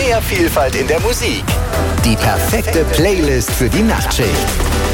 Mehr Vielfalt in der Musik. Die perfekte Playlist für die Nachtschicht.